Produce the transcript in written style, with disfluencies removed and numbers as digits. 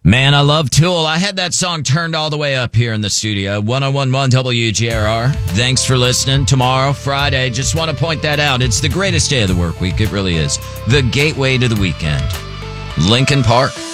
Man, I love Tool. I had that song turned all the way up here in the studio. 101.1 WGRR. Thanks for listening. Tomorrow, Friday, just want to point that out. It's the greatest day of the work week. It really is. The gateway to the weekend. Lincoln Park.